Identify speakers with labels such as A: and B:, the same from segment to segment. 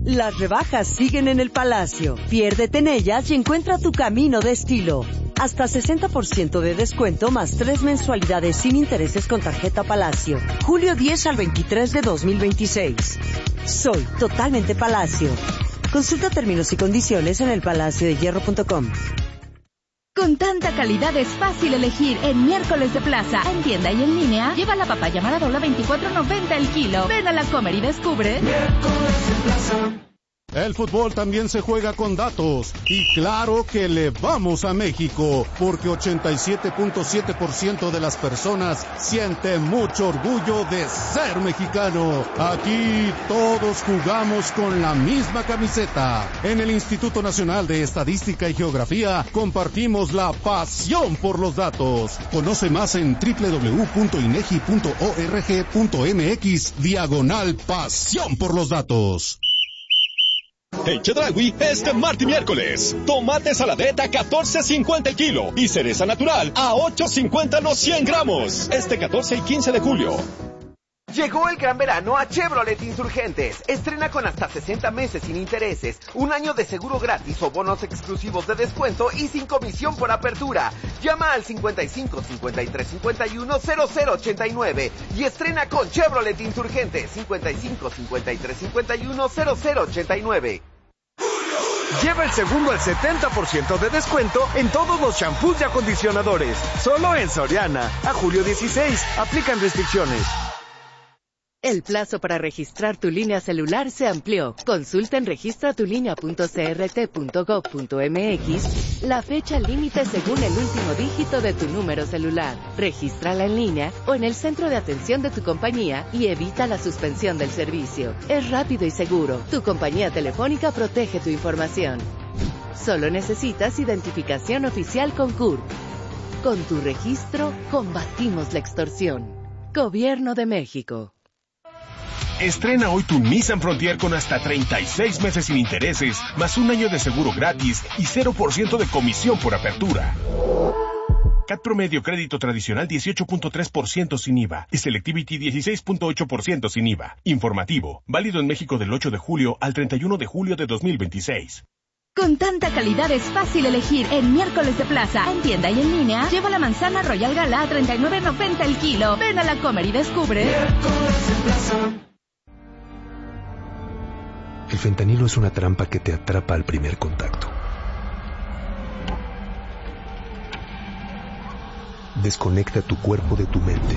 A: Las rebajas siguen en el Palacio. Piérdete en ellas y encuentra tu camino de estilo. Hasta 60% de descuento más 3 mensualidades sin intereses con tarjeta Palacio. Julio 10 al 23 de 2026. Soy totalmente Palacio. Consulta términos y condiciones en elpalaciodehierro.com.
B: Con tanta calidad es fácil elegir en Miércoles de Plaza. En tienda y en línea, lleva la papaya Maradola 24.90 el kilo. Ven a la Comer y descubre.
C: Miércoles de Plaza.
D: El fútbol también se juega con datos. Y claro que le vamos a México, porque 87.7% de las personas siente mucho orgullo de ser mexicano. Aquí todos jugamos con la misma camiseta. En el Instituto Nacional de Estadística y Geografía compartimos la pasión por los datos. Conoce más en www.inegi.org.mx/pasión por los datos.
E: En Chedraui, este martes y miércoles, tomate saladeta a $14.50 el kilo y cereza natural a $8.50 los 100 gramos. Este 14 y 15 de julio.
F: Llegó el gran verano a Chevrolet Insurgentes. Estrena con hasta 60 meses sin intereses, un año de seguro gratis o bonos exclusivos de descuento y sin comisión por apertura. Llama al 55 53 51 0089 y estrena con Chevrolet Insurgentes 55 53 51 0089.
G: Lleva el segundo al 70% de descuento en todos los champús y acondicionadores. Solo en Soriana. A julio 16. Aplican restricciones.
H: El plazo para registrar tu línea celular se amplió. Consulta en registratulinea.crt.gov.mx la fecha límite según el último dígito de tu número celular. Regístrala en línea o en el centro de atención de tu compañía y evita la suspensión del servicio. Es rápido y seguro. Tu compañía telefónica protege tu información. Solo necesitas identificación oficial con CURP. Con tu registro, combatimos la extorsión. Gobierno de México.
I: Estrena hoy tu Nissan Frontier con hasta 36 meses sin intereses, más un año de seguro gratis y 0% de comisión por apertura. CAT promedio crédito tradicional 18.3% sin IVA y Selectivity 16.8% sin IVA. Informativo, válido en México del 8 de julio al 31 de julio de 2026.
B: Con tanta calidad es fácil elegir en Miércoles de Plaza. En tienda y en línea, lleva la manzana Royal Gala a $39.90 el kilo. Ven a la Comer y descubre.
C: Miércoles de Plaza.
J: El fentanilo es una trampa que te atrapa al primer contacto. Desconecta tu cuerpo de tu mente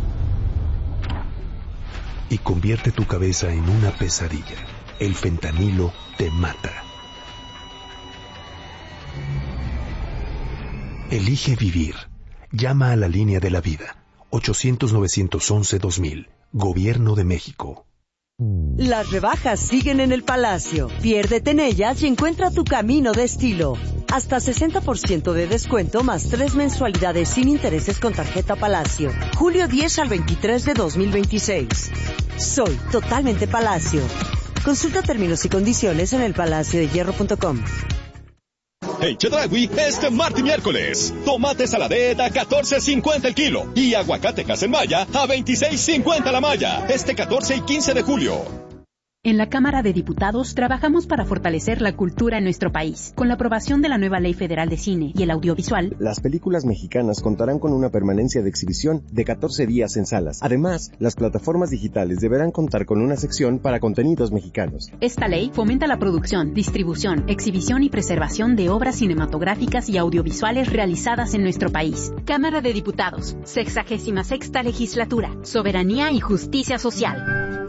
J: y convierte tu cabeza en una pesadilla. El fentanilo te mata. Elige vivir. Llama a la línea de la vida. 800-911-2000. Gobierno de México.
A: Las rebajas siguen en el Palacio. Piérdete en ellas y encuentra tu camino de estilo. Hasta 60% de descuento más 3 mensualidades sin intereses con tarjeta Palacio. Julio 10 al 23 de 2026. Soy totalmente Palacio. Consulta términos y condiciones en elpalaciodehierro.com.
E: En Chedraui, este martes y miércoles, tomate saladeta a $14.50 el kilo y aguacate Casemaya a $26.50 la malla. Este 14 y 15 de julio.
K: En la Cámara de Diputados trabajamos para fortalecer la cultura en nuestro país. Con la aprobación de la nueva Ley Federal de Cine y el Audiovisual,
L: las películas mexicanas contarán con una permanencia de exhibición de 14 días en salas. Además, las plataformas digitales deberán contar con una sección para contenidos mexicanos.
K: Esta ley fomenta la producción, distribución, exhibición y preservación de obras cinematográficas y audiovisuales realizadas en nuestro país. Cámara de Diputados, 66ª Legislatura, Soberanía y Justicia Social.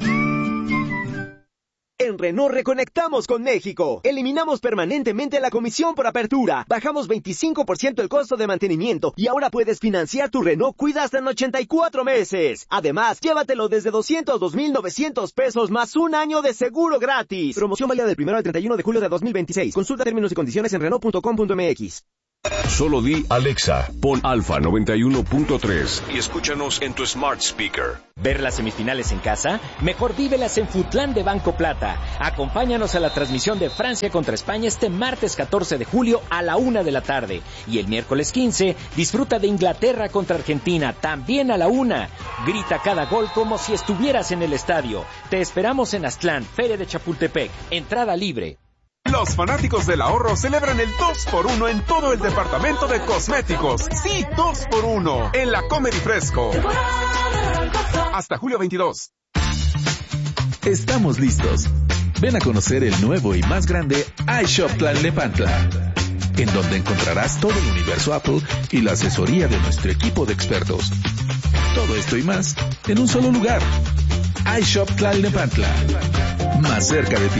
F: En Renault reconectamos con México. Eliminamos permanentemente la comisión por apertura. Bajamos 25% el costo de mantenimiento y ahora puedes financiar tu Renault Cuida hasta en 84 meses. Además, llévatelo desde 202,900 pesos más un año de seguro gratis. Promoción válida del 1 al 31 de julio de 2026. Consulta términos y condiciones en Renault.com.mx.
M: Solo di Alexa, pon Alfa 91.3 y escúchanos en tu smart speaker.
N: ¿Ver las semifinales en casa? Mejor vívelas en Futlán de Banco Plata. Acompáñanos a la transmisión de Francia contra España este martes 14 de julio a la 1 de la tarde. Y el miércoles 15, disfruta de Inglaterra contra Argentina, también a la 1. Grita cada gol como si estuvieras en el estadio. Te esperamos en Aztlán, Feria de Chapultepec. Entrada libre.
O: Los fanáticos del ahorro celebran el 2x1 en todo el departamento de cosméticos. Sí, 2x1 en la Comer y Fresco. Hasta julio 22.
P: Estamos listos. Ven a conocer el nuevo y más grande iShop Tlalnepantla, en donde encontrarás todo el universo Apple y la asesoría de nuestro equipo de expertos. Todo esto y más en un solo lugar. iShop Tlalnepantla, más cerca de ti.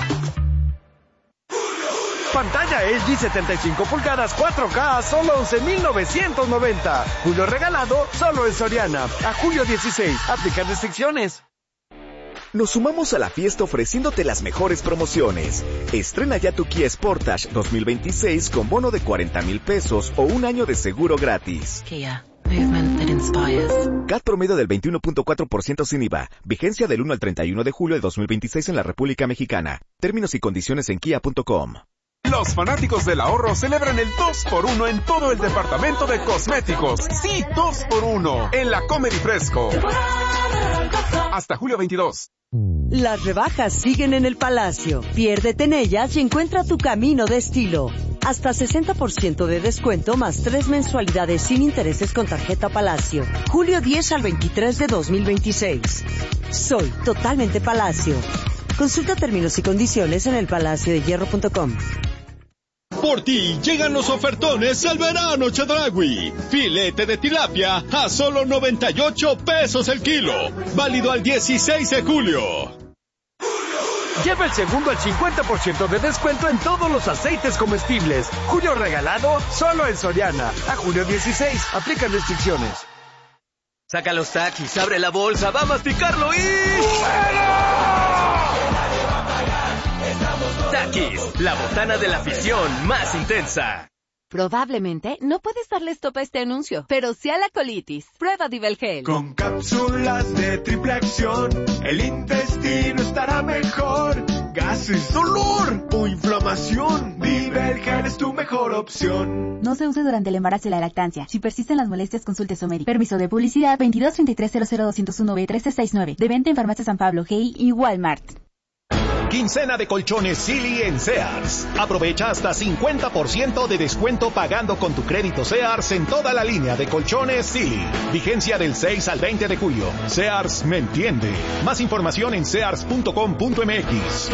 G: Pantalla LG 75 pulgadas 4K a solo 11,990. Julio regalado solo en Soriana. A julio 16. Aplican restricciones.
Q: Nos sumamos a la fiesta ofreciéndote las mejores promociones. Estrena ya tu Kia Sportage 2026 con bono de 40,000 pesos o un año de seguro gratis.
R: Kia. Movement that inspires.
Q: CAT promedio del 21.4% sin IVA. Vigencia del 1 al 31 de julio de 2026 en la República Mexicana. Términos y condiciones en kia.com.
O: Los fanáticos del ahorro celebran el 2x1 en todo el departamento de cosméticos. Sí, 2x1 en la Comer y Fresco. Hasta julio 22.
A: Las rebajas siguen en el Palacio. Piérdete en ellas y encuentra tu camino de estilo. Hasta 60% de descuento más 3 mensualidades sin intereses con tarjeta Palacio. Julio 10 al 23 de 2026. Soy totalmente Palacio. Consulta términos y condiciones en elpalaciodehierro.com.
E: Por ti llegan los ofertones al verano Chedraui. Filete de tilapia a solo 98 pesos el kilo. Válido al 16 de julio.
G: Lleva el segundo al 50% de descuento en todos los aceites comestibles. Julio regalado solo en Soriana. A julio 16. Aplican restricciones.
F: Saca los taquis, abre la bolsa, va a masticarlo y... Takis, la botana de la afición más intensa.
H: Probablemente no puedes darle stop a este anuncio, pero sí a la colitis. Prueba Divelgel.
C: Con cápsulas de triple acción, el intestino estará mejor. Gases, dolor o inflamación, Divelgel es tu mejor opción.
S: No se use durante el embarazo y la lactancia. Si persisten las molestias, consulte a su médico. Permiso de publicidad 2233000201B1369. De venta en Farmacia San Pablo, GI y Walmart.
T: Quincena de colchones Silly en Sears. Aprovecha hasta 50% de descuento pagando con tu crédito Sears en toda la línea de colchones Silly. Vigencia del 6 al 20 de julio. Sears me entiende. Más información en sears.com.mx.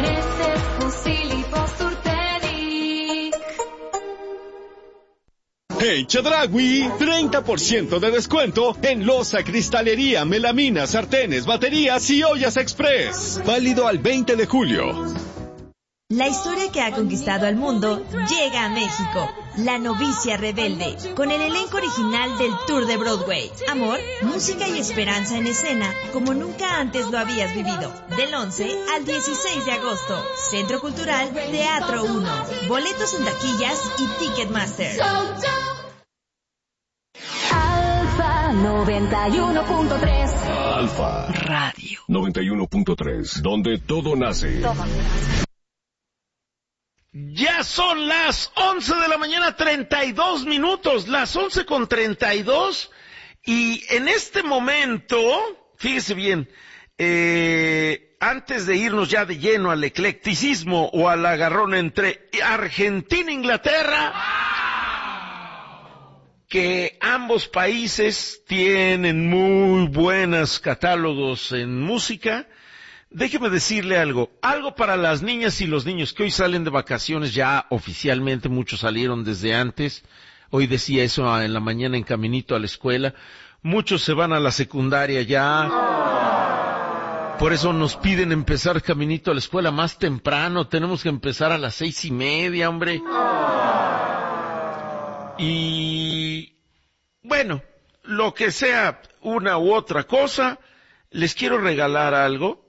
E: En Chedraui, 30% de descuento en loza, cristalería, melamina, sartenes, baterías y ollas express. Válido al 20 de julio.
U: La historia que ha conquistado al mundo llega a México. La novicia rebelde, con el elenco original del Tour de Broadway. Amor, música y esperanza en escena, como nunca antes lo habías vivido. Del 11 al 16 de agosto. Centro Cultural Teatro 1. Boletos en taquillas y Ticketmaster.
B: Alfa 91.3.
M: Alfa
B: Radio
M: 91.3, donde todo nace.
V: Ya son las 11 de la mañana, 32 minutos, las 11:32, y en este momento, fíjese bien, antes de irnos ya de lleno al eclecticismo o al agarrón entre Argentina e Inglaterra, que ambos países tienen muy buenos catálogos en música. Déjeme decirle algo para las niñas y los niños que hoy salen de vacaciones ya oficialmente, muchos salieron desde antes, hoy decía eso en la mañana en caminito a la escuela, muchos se van a la secundaria ya, por eso nos piden empezar caminito a la escuela más temprano, tenemos que empezar a las 6:30, hombre. Y bueno, lo que sea una u otra cosa, les quiero regalar algo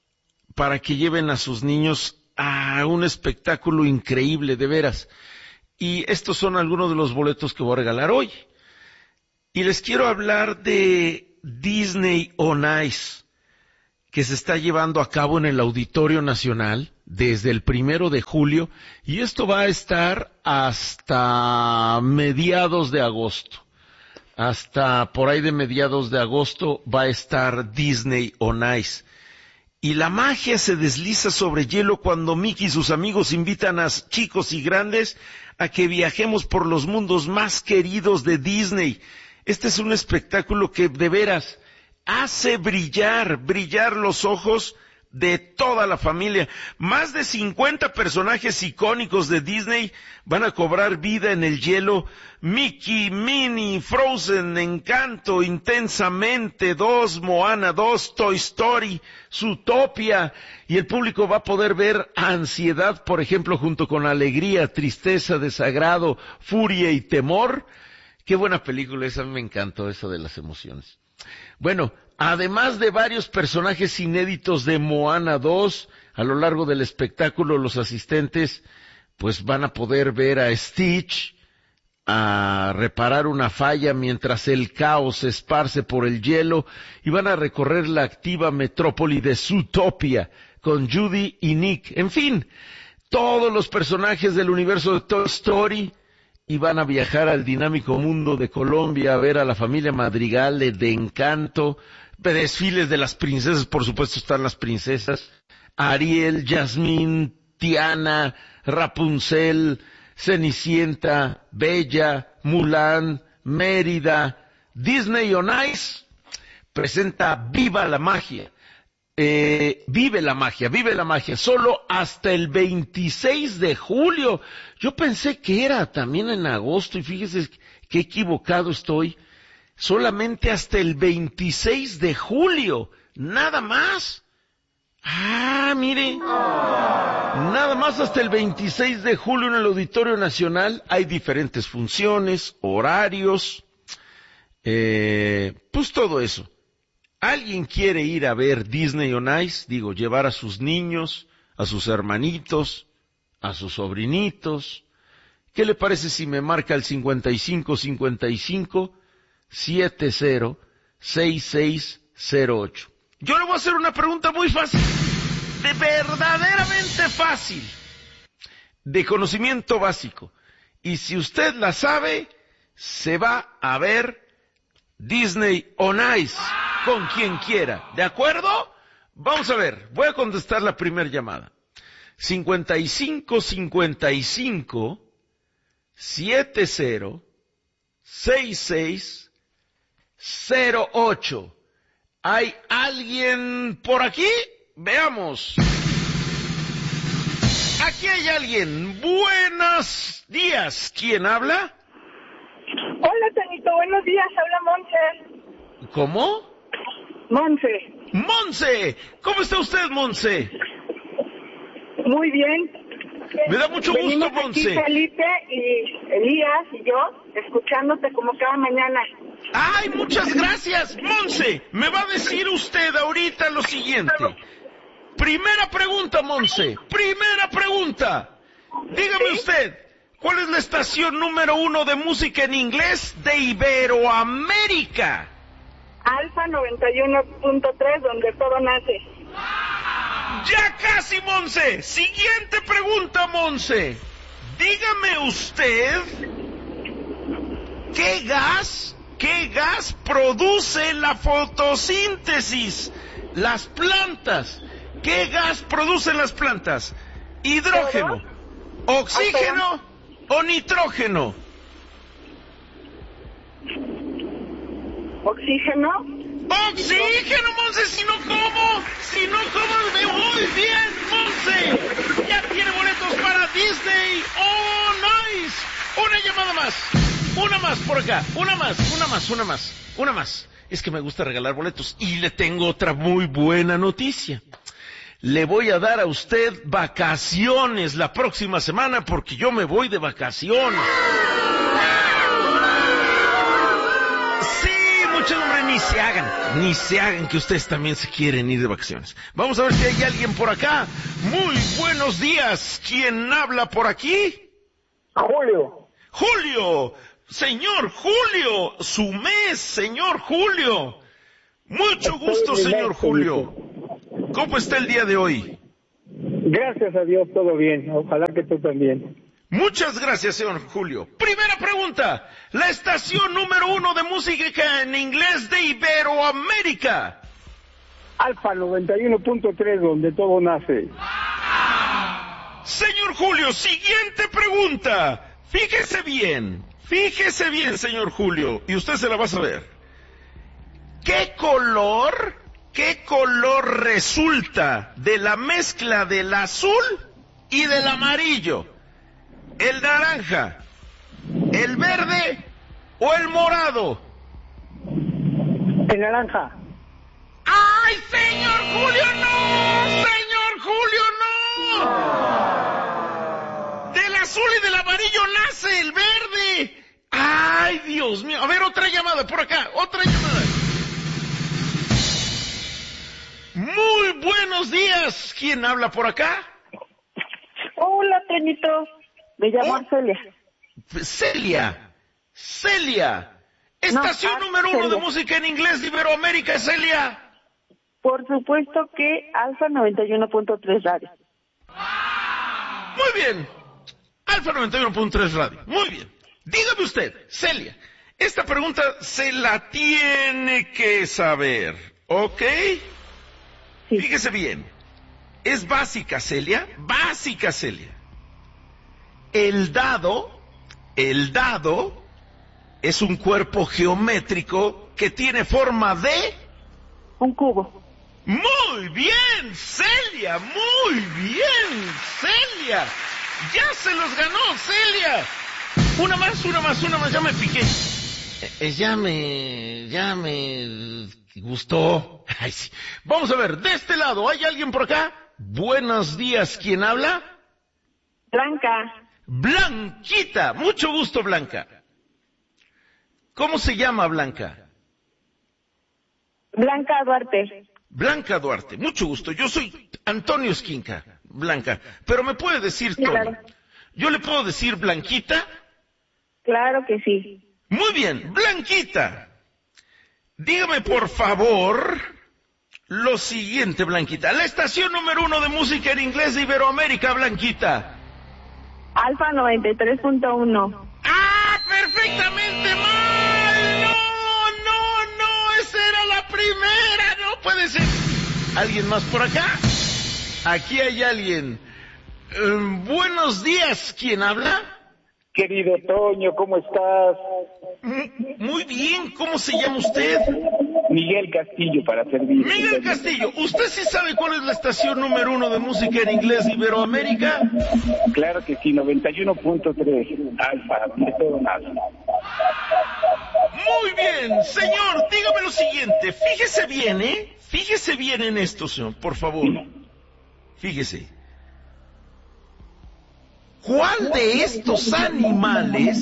V: para que lleven a sus niños a un espectáculo increíble, de veras. Y estos son algunos de los boletos que voy a regalar hoy. Y les quiero hablar de Disney on Ice, que se está llevando a cabo en el Auditorio Nacional desde el 1 de julio, y esto va a estar hasta mediados de agosto. Hasta por ahí de mediados de agosto va a estar Disney on Ice. Y la magia se desliza sobre hielo cuando Mickey y sus amigos invitan a chicos y grandes a que viajemos por los mundos más queridos de Disney. Este es un espectáculo que de veras hace brillar los ojos de toda la familia. Más de 50 personajes icónicos de Disney van a cobrar vida en el hielo. Mickey, Minnie, Frozen, Encanto, Intensamente 2, Moana 2, Toy Story, Zootopia, y el público va a poder ver Ansiedad, por ejemplo, junto con Alegría, Tristeza, Desagrado, Furia y Temor. Qué buena película esa, a mí me encantó eso de las emociones. Bueno, además de varios personajes inéditos de Moana 2, a lo largo del espectáculo los asistentes pues van a poder ver a Stitch a reparar una falla mientras el caos se esparce por el hielo, y van a recorrer la activa metrópoli de Zootopia con Judy y Nick. En fin, todos los personajes del universo de Toy Story, y van a viajar al dinámico mundo de Colombia a ver a la familia Madrigal de Encanto, desfiles de las princesas, por supuesto están las princesas, Ariel, Jasmine, Tiana, Rapunzel, Cenicienta, Bella, Mulan, Mérida. Disney on Ice presenta Viva la Magia. Vive la magia, solo hasta el 26 de julio. Yo pensé que era también en agosto, y fíjese qué equivocado estoy. Solamente hasta el 26 de julio, nada más. Ah, mire, nada más hasta el 26 de julio en el Auditorio Nacional. Hay diferentes funciones, horarios, pues todo eso. ¿Alguien quiere ir a ver Disney on Ice? Digo, llevar a sus niños, a sus hermanitos, a sus sobrinitos. ¿Qué le parece si me marca el 5555-706608? Yo le voy a hacer una pregunta muy fácil, verdaderamente fácil, de conocimiento básico. Y si usted la sabe, se va a ver Disney on Ice con quien quiera, ¿de acuerdo? Vamos a ver, voy a contestar la primera llamada. 5555-706608. ¿Hay alguien por aquí? Veamos. Aquí hay alguien. Buenos días. ¿Quién habla?
D: Hola, Tanito. Buenos días. Habla Monse.
V: ¿Cómo?
D: Monse.
V: Monse. ¿Cómo está usted, Monse?
D: Muy bien.
V: Me da mucho gusto, Monse.
D: Aquí Felipe y Elías y yo, escuchándote como cada mañana.
V: ¡Ay, muchas gracias, Monse! Me va a decir usted ahorita lo siguiente. Primera pregunta, Monse. Primera pregunta. Dígame usted, ¿cuál es la estación número 1 de música en inglés de Iberoamérica?
D: Alfa 91.3, donde todo nace.
V: ¡Ya casi, Monse! Siguiente pregunta, Monse. Dígame usted, ¿qué gas produce la fotosíntesis? Las plantas. ¿Qué gas producen las plantas? ¿Hidrógeno, oxígeno o nitrógeno?
D: ¿Oxígeno?
V: ¡Oxígeno, Monse! Si no, ¿cómo me voy bien, Monse? Ya tiene boletos para Disney on Ice. Una llamada más. Una más por acá. Una más. Es que me gusta regalar boletos. Y le tengo otra muy buena noticia. Le voy a dar a usted vacaciones la próxima semana porque yo me voy de vacaciones. Hombre, ni se hagan que ustedes también se quieren ir de vacaciones. Vamos a ver si hay alguien por acá. Muy buenos días. ¿Quién habla por aquí?
I: Julio.
V: Julio, señor Julio, su mes, señor Julio. Mucho gusto, señor Julio. ¿Cómo está el día de hoy?
I: Gracias a Dios, todo bien. Ojalá que tú también.
V: Muchas gracias, señor Julio. Primera pregunta. La estación número 1 de música en inglés de Iberoamérica.
I: Alfa 91.3, donde todo nace.
V: Señor Julio, siguiente pregunta. Fíjese bien, señor Julio, y usted se la va a saber. ¿Qué color resulta de la mezcla del azul y del amarillo? ¿El naranja, el verde o el morado?
I: El naranja.
V: ¡Ay, señor Julio, no! ¡Señor Julio, no! Del azul y del amarillo nace el verde. ¡Ay, Dios mío! A ver, otra llamada por acá, otra llamada. Muy buenos días. ¿Quién habla por acá?
D: Hola, Toñito. Me llamo
V: Celia. Estación número 1 de música en inglés de Iberoamérica, Celia.
D: Por supuesto que Alfa 91.3 Radio.
V: Muy bien. Alfa 91.3 Radio. Muy bien. Dígame usted, Celia, esta pregunta se la tiene que saber, ¿ok? Sí. Fíjese bien. Es básica, Celia. Básica, Celia. El dado es un cuerpo geométrico que tiene forma de...
D: un cubo.
V: Muy bien, Celia, muy bien, Celia. Ya se los ganó, Celia. Una más, ya me piqué. Ya me gustó. Ay, sí. Vamos a ver, de este lado, ¿hay alguien por acá? Buenos días, ¿quién habla?
D: Blanca.
V: Blanquita, mucho gusto, Blanca. ¿Cómo se llama, Blanca?
D: Blanca Duarte.
V: Blanca Duarte, mucho gusto. Yo soy Antonio Esquinca, Blanca. Pero me puede decir Toño. Claro. ¿Yo le puedo decir Blanquita?
D: Claro que sí.
V: Muy bien, Blanquita. Dígame, por favor, lo siguiente, Blanquita. La estación número 1 de música en inglés de Iberoamérica, Blanquita.
D: Alfa 93.1.
V: ¡Ah, perfectamente mal! ¡No! ¡Esa era la primera! ¡No puede ser! ¿Alguien más por acá? Aquí hay alguien. Buenos días, ¿quién habla?
I: Querido Toño, ¿cómo estás?
V: Muy bien, ¿cómo se llama usted?
I: Miguel Castillo, para servir.
V: Miguel Castillo, ¿usted sí sabe cuál es la estación número 1 de música en inglés de Iberoamérica?
I: Claro que sí, 91.3, Alfa, de todo nada.
V: Muy bien, señor, dígame lo siguiente, fíjese bien, Fíjese bien en esto, señor, por favor. Fíjese. ¿Cuál de estos animales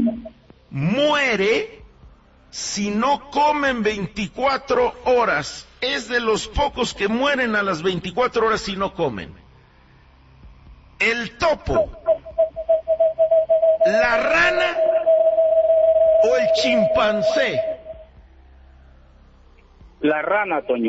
V: muere si no comen 24 horas? Es de los pocos que mueren a las 24 horas si no comen. ¿El topo, la rana o el chimpancé?
I: La rana, Toño.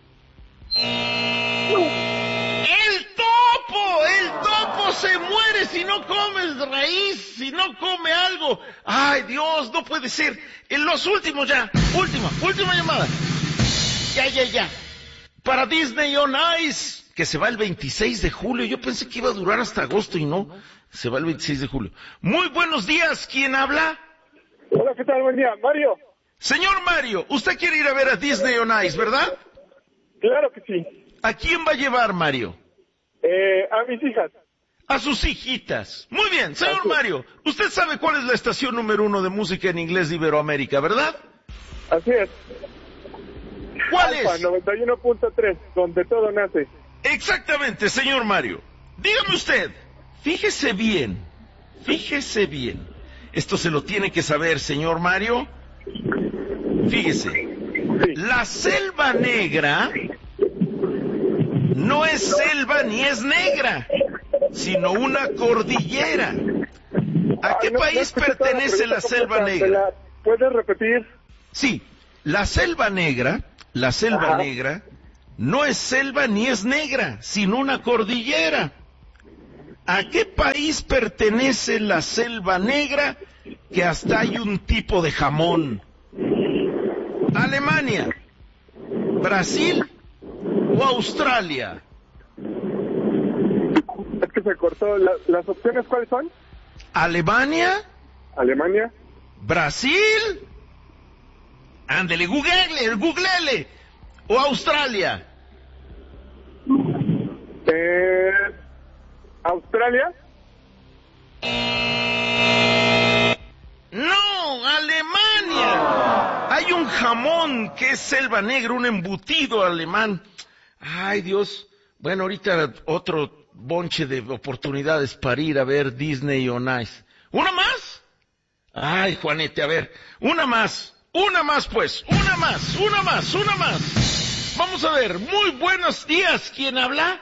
V: El topo se muere si no comes raíz, si no come algo. Ay, Dios, no puede ser. En los últimos ya, última llamada. Ya. Para Disney on Ice, que se va el 26 de julio. Yo pensé que iba a durar hasta agosto y no. Se va el 26 de julio. Muy buenos días, ¿quién habla?
I: Hola, ¿qué tal? Buen día, Mario.
V: Señor Mario, usted quiere ir a ver a Disney on Ice, ¿verdad?
I: Claro que sí.
V: ¿A quién va a llevar, Mario?
I: A mis hijas.
V: A sus hijitas. Muy bien, señor Mario, usted sabe cuál es la estación número 1 de música en inglés de Iberoamérica, ¿verdad?
I: Así es.
V: ¿Cuál
I: Alfa,
V: es?
I: 91.3, donde todo nace.
V: Exactamente, señor Mario. Dígame usted, fíjese bien. Esto se lo tiene que saber, señor Mario. Fíjese. Sí. La selva negra no es selva ni es negra, sino una cordillera. ¿A qué país pertenece la Selva Negra?
J: ¿Puedes repetir?
V: Sí, la Selva Negra no es selva ni es negra, sino una cordillera. ¿A qué país pertenece la Selva Negra que hasta hay un tipo de jamón? ¿Alemania, Brasil o Australia?
J: Es que se cortó. ¿Las opciones cuáles son?
V: ¿Alemania?
J: ¿Brasil?
V: Ándele, googlele. ¿O Australia?
J: ¿Australia?
V: No, Alemania. Hay un jamón que es Selva Negra, un embutido alemán. Ay, Dios. Bueno, ahorita otro bonche de oportunidades para ir a ver Disney on Ice. ¿Una más? Ay, Juanete, a ver, una más pues, una más. Vamos a ver, muy buenos días, ¿quién habla?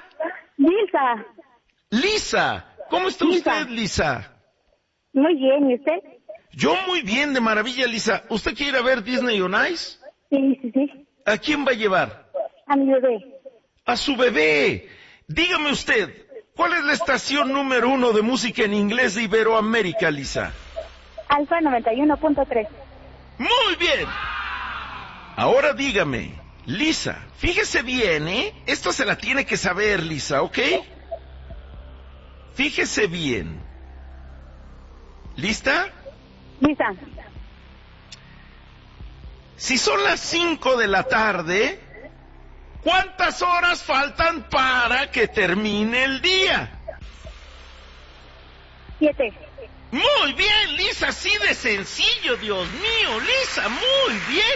V: Lisa, ¿cómo está usted, Lisa?
D: Muy bien, ¿y usted?
V: Yo muy bien, de maravilla, Lisa. ¿Usted quiere ir a ver Disney on Ice?
D: Sí.
V: ¿A quién va a llevar?
D: A mi bebé.
V: A su bebé. Dígame usted, ¿cuál es la estación número 1 de música en inglés de Iberoamérica, Lisa?
D: Alfa 91.3.
V: Muy bien. Ahora dígame, Lisa, fíjese bien, ¿eh? Esto se la tiene que saber, Lisa, ¿ok? Fíjese bien. ¿Lista?
D: Lisa.
V: Si son las 5 de la tarde, ¿cuántas horas faltan para que termine el día?
D: 7.
V: Muy bien, Lisa, así de sencillo, Dios mío, Lisa, muy bien.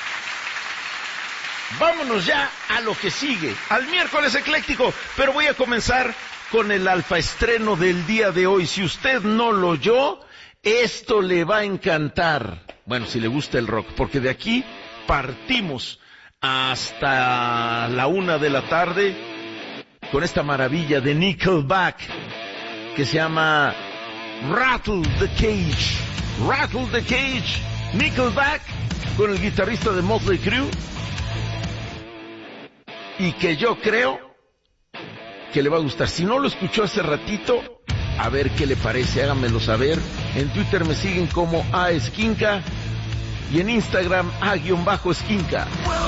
V: Vámonos ya a lo que sigue, al miércoles ecléctico, pero voy a comenzar con el alfa estreno del día de hoy. Si usted no lo oyó, esto le va a encantar. Bueno, si le gusta el rock, porque de aquí partimos hasta la 1 de la tarde con esta maravilla de Nickelback que se llama Rattle the Cage, Nickelback con el guitarrista de Motley Crue, y que yo creo que le va a gustar. Si no lo escuchó hace ratito, a ver qué le parece, háganmelo saber. En Twitter me siguen como @esquinca y en Instagram @esquinca.